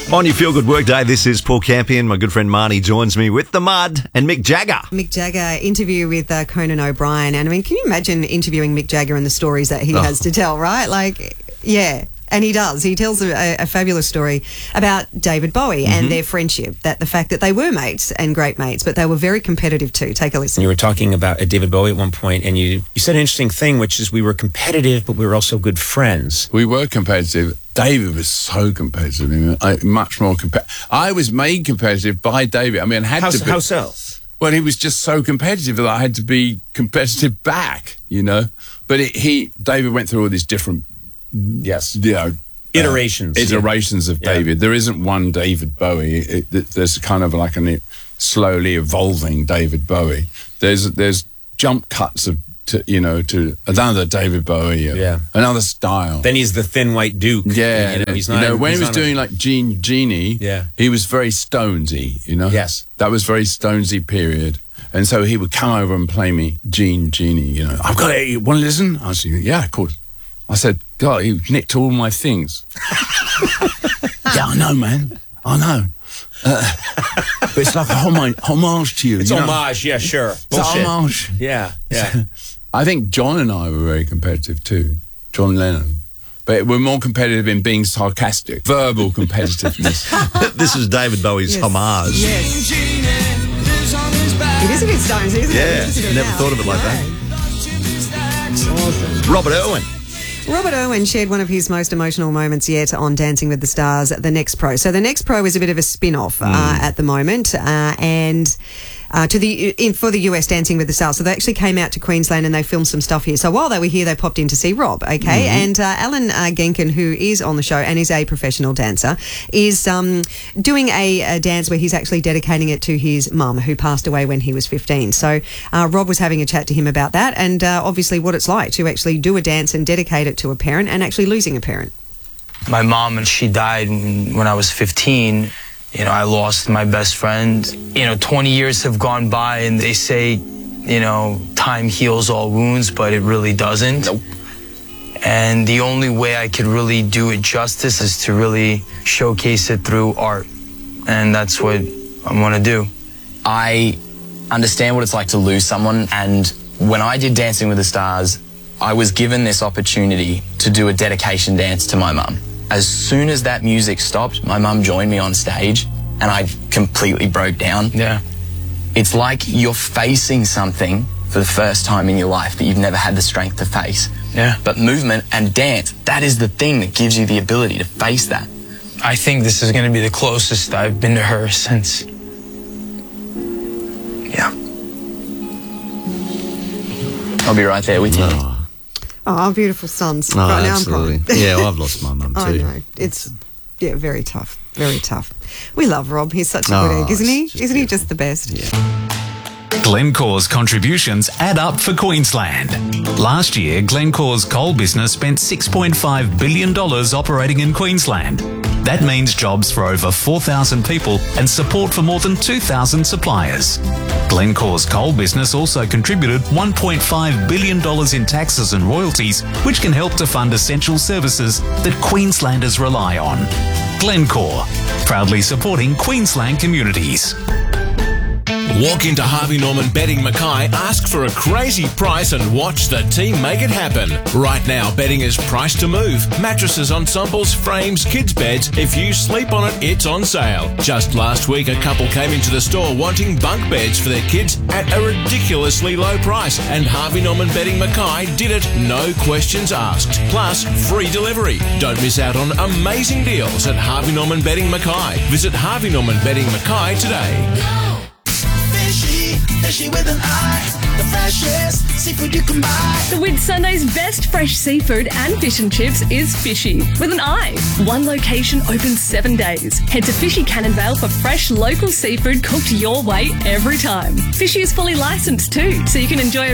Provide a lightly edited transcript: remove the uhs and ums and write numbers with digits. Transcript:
On your Feel Good Work Day, this is Paul Campion. My good friend Marnie joins me with the Mud and Mick Jagger. Mick Jagger interview with Conan O'Brien. And I mean, can you imagine interviewing Mick Jagger and the stories that he has to tell, right? Like, yeah. And he does. He tells a fabulous story about David Bowie and their friendship, that the fact that they were mates and great mates, but they were very competitive too. Take a listen. You were talking about David Bowie at one point, and you said an interesting thing, which is we were competitive, but we were also good friends. We were competitive. David was so competitive. Much more competitive. I was made competitive by David. I mean, had to be. How so? Well, he was just so competitive that I had to be competitive back, you know. But David went through all these different... Yes. You know, iterations of David. There isn't one David Bowie. There's kind of like a slowly evolving David Bowie. There's jump cuts to another David Bowie. Another style. Then he's the thin white Duke. Yeah. He's not, when he was doing like Genie, he was very Stonesy, you know? Yes. That was very Stonesy period. And so he would come over and play me Genie, you know. I've got it. Want to listen? I said, yeah, of course. I said, God, he nicked all my things. Yeah, I know, man. I know. But it's like a homage to you. It's homage, yeah, sure. It's a homage. Yeah. I think John and I were very competitive too. John Lennon. But we're more competitive in being sarcastic. Verbal competitiveness. This is David Bowie's homage. Yes. It is a bit Stones, isn't it? Yeah, never thought of it like that. Awesome. Robert Irwin. Robert Irwin shared one of his most emotional moments yet on Dancing with the Stars, The Next Pro. So The Next Pro is a bit of a spin-off at the moment, and for the US Dancing with the Stars. So they actually came out to Queensland and they filmed some stuff here. So while they were here, they popped in to see Rob, okay? And Alan Genkin, who is on the show and is a professional dancer, is doing a dance where he's actually dedicating it to his mum, who passed away when he was 15. So Rob was having a chat to him about that and obviously what it's like to actually do a dance and dedicate it to a parent and actually losing a parent. My mom, and she died when I was 15. You know, I lost my best friend. 20 years have gone by and they say, time heals all wounds, but it really doesn't. Nope. And the only way I could really do it justice is to really showcase it through art. And that's what I want to do. I understand what it's like to lose someone. And when I did Dancing with the Stars, I was given this opportunity to do a dedication dance to my mum. As soon as that music stopped, my mum joined me on stage and I completely broke down. Yeah. It's like you're facing something for the first time in your life that you've never had the strength to face. Yeah. But movement and dance, that is the thing that gives you the ability to face that. I think this is going to be the closest I've been to her since... Yeah. I'll be right there with you. Oh, beautiful sons. Oh, right now absolutely. I'm crying. Yeah, well, I've lost my mum too. I know. It's, very tough. Very tough. We love Rob. He's such a good egg, isn't he? Isn't he just the best? Yeah. Glencore's contributions add up for Queensland. Last year, Glencore's coal business spent $6.5 billion operating in Queensland. That means jobs for over 4,000 people and support for more than 2,000 suppliers. Glencore's coal business also contributed $1.5 billion in taxes and royalties, which can help to fund essential services that Queenslanders rely on. Glencore, proudly supporting Queensland communities. Walk into Harvey Norman Bedding Mackay, ask for a crazy price and watch the team make it happen. Right now, bedding is priced to move. Mattresses, ensembles, frames, kids' beds. If you sleep on it, it's on sale. Just last week, a couple came into the store wanting bunk beds for their kids at a ridiculously low price. And Harvey Norman Bedding Mackay did it, no questions asked. Plus, free delivery. Don't miss out on amazing deals at Harvey Norman Bedding Mackay. Visit Harvey Norman Bedding Mackay today. Fishy with an eye, the freshest seafood you can buy. The Whitsunday's best fresh seafood and fish and chips is Fishy with an eye. One location open 7 days. Head to Fishy Cannonvale for fresh local seafood cooked your way every time. Fishy is fully licensed too, so you can enjoy